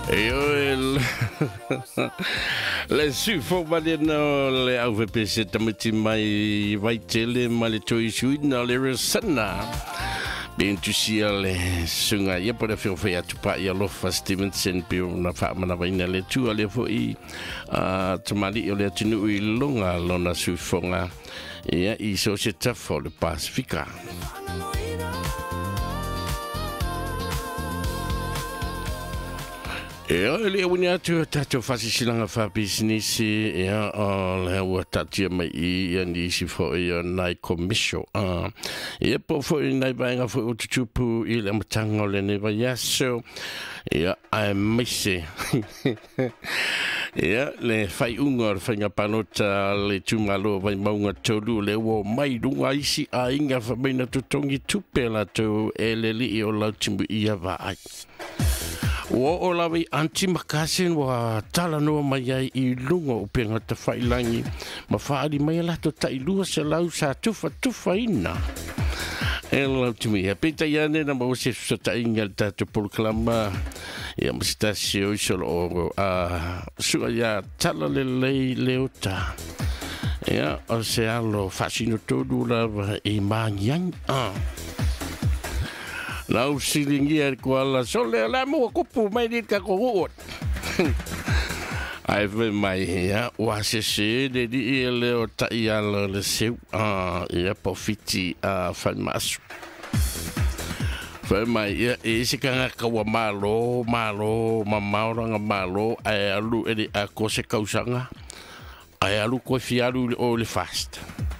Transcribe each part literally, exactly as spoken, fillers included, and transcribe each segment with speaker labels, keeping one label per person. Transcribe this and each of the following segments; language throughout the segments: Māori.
Speaker 1: Joel. Le sufo bale no le au vepe se tamiti mai vai tele ma le toi sui na le resana. Ben tu sia le sunga ia pora fio fai atu pa ia lofa Stevenson pio na fa mana vai na le tu ale fo i a tamali o le tinu i longa lona sufonga ia i so se tafo le Pacifica. Ea, ele wini atu tatu fasi silanga fa business ea o le ua tatia mai i ia ni si fo i nai komisho. Ea po fo i nai bainga fo ututupu i le matanga o le neva yaso. Ea, ai maise. Ea, le fai unga o fai panota le tungalo vai maunga tolu le ua mai runga isi a inga fa meina tutongi tupe la to e le li i o lau timbu ia va ai. Wa o lawi anti makasin wa tala no mai ai I lunga o penga te whailangi ma whaari mai la to tai lua se lau sa tufa tufa ina e lau tumi e pita iane na mau se sa ta inga ta te pulklama e a masita se o isolo o a sua ia tala le lei leota e a o se alo fasino todo lava e mangiang a Lau silingia kuala sole la mo kupu mai dit ka ko ai ve mai ya wa se se de di le o ta ia le se a ia profiti a falmas fa mai ia e se ka ka wa malo malo mama ora malo ai alu e a ko se kausanga ai alu ko fialu o le fast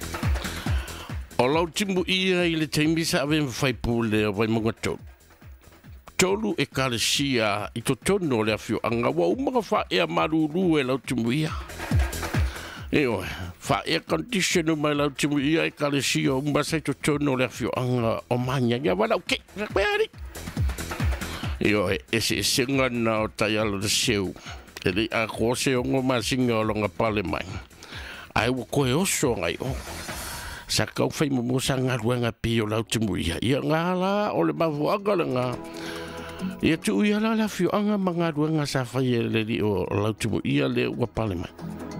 Speaker 1: O lau timbu ia I le teimi sa ave fai pule o vai mga tolu. Tolu e kale sia I to tono le afio anga wa umaga fa ea maruru e lau timbu ia. Eo, fa ea condition o mai lau timbu ia e kale sia o umbasa I to tono le afio anga o manya. Ia wala uke, rakweari. Eo, e se senga na o taialo de seu. E li a kose o ngoma singa o longa pale mai. Ai wako e oso ngai o. Sa kau fai mo sa ngaruanga pi o lau timu ia ia ngala o le mafuanga le nga ia tu ia la la fiu anga mangaruanga sa fai le li o lau timu ia le ua pale mai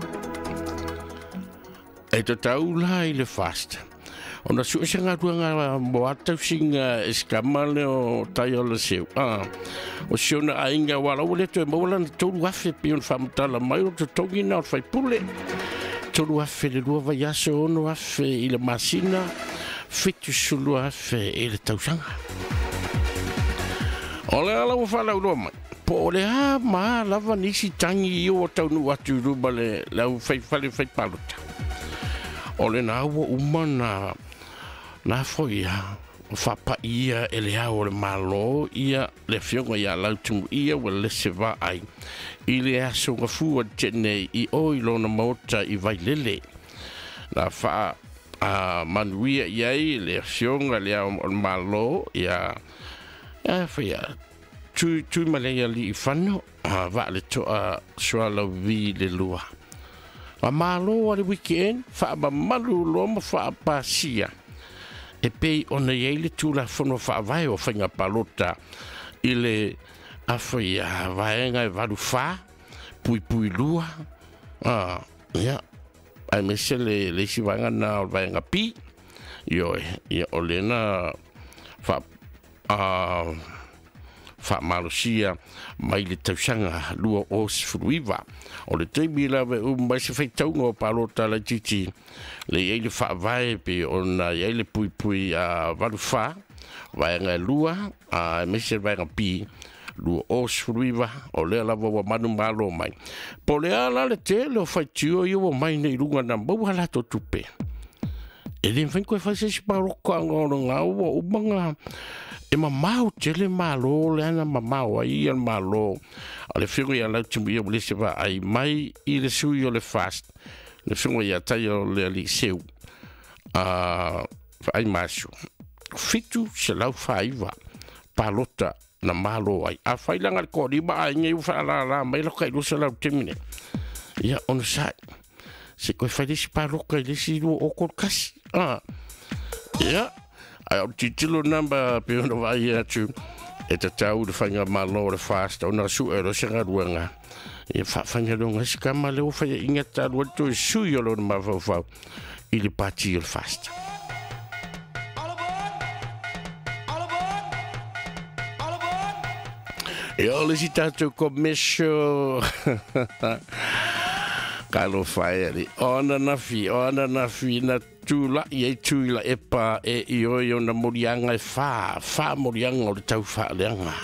Speaker 1: e to tau la I le fast ona su se ngaruanga mo ata singa eskamale o tai o le seu ah o siona ainga wala o le to mo lan to wafe pi on famtala mai o to tongi na fai pule Tolu afe le lua vai aso ono afe I le masina fitu sulu afe I le tausanga. O le ala o whalau roa mai. Po o le ha maa lava nisi tangi I o tau nu atu ruba le lau fai fale fai palota. O le na awa uma na na foia o whapa ia e le hao le malo ia le fionga ia lautumu ia wa le se va ai. I le aso nga fua tene I o ilona mota I vai lele. Na wha a manuia iai le fionga le hao o malo ia ia whaia tu tu malea li I whano a va le toa suala vi le lua. A malo a le weekend wha ma malu loma wha pasia. E pei ona iei le tūla whono whaavai o whainga palota I le awhaia vaenga e varu wha, pui pui lua. Ah, ia. Ai mese le le si vanga na o vaenga pi. Io ia o le na wha ah wha malusia mai le tausanga lua o sfuruiva. O le teimi lawe u mai se whai taunga o palota la titi. Le iei le whaavai pe o na iei le pui pui a varu wha. Vaenga lua, a mese vaenga pi. Lua o sfuruiva, o lea lava wa manu malo mai. Po lea la le te leo whai tio i o mai nei runga na mau halato tupe. E le mwhain koe whai se si paroka ngoro ngā ua umanga e ma mau tele malo le ana ma mau ai an malo. A le whiunga ia lau timu ia wale se wa ai mai I le sui o le fast. Le whiunga ia tai o le ali seu. Uh, ai masu. Fitu se lau whaiva. Palota. Na malo ai a failanga ko di ba ai ngai fa la la mai lo kai lo se la termine ya on sai se ko fa di pa lo kai di si o ko kas ah ya ai o titolo number pe no vai ya tu e ta tau de fanga malo le fast ona su e ro senga ruanga e fa fanga longa skama le o fa inga ta ro to su yo lo ma fa fa il parti il fast e o le citato commesso Carlo Faieri ona na fi ona na fi na tula ye tula e pa e io io na morianga e fa fa morianga o tau fa leanga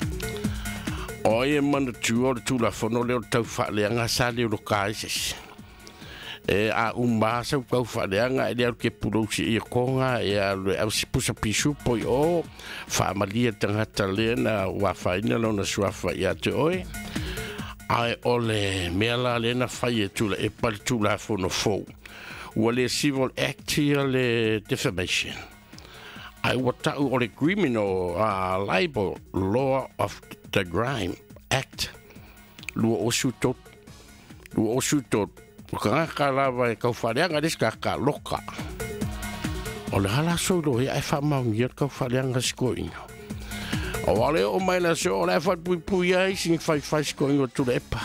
Speaker 1: o e man tu o tula fono le o tau fa leanga sa le o kaises e a umba sa o fa leanga e le ke pulo si e konga e a o si pusa pisu poi o fa malia tanga talena wa fa ina lo na swafa ya te oi ai ole mela lena fai tula e pal tula fono fo wale civil act le defamation ai wata ole criminal uh, libel law of the crime act lu osuto lu osuto ka kala vai ka farianga diska ka loka ole hala solo ai fa ma ngier ka farianga skoino o wale o mai la so la fa pui pui ai sin fai fai skoino tu lepa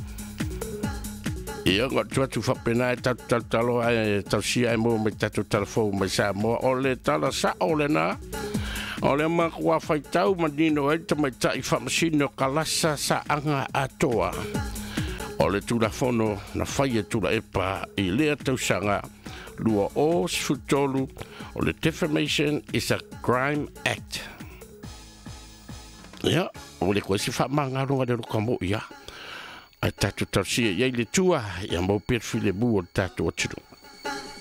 Speaker 1: io go tu tu fa pena ta ta ta lo ai ta si ai mo me ta tu telefon me sa mo ole ta la sa ole na ole ma kwa fai tau ma dino e ta mai ta i fa masino kalasa sa anga atoa ole tu la fono na fai tu la epa i le tu sanga lua o sfutolu ole defamation is a crime act ya ole ko si fa manga ro de ko ya a tatu tarsia ia le tua ia mo perfile bu o tatu o tiro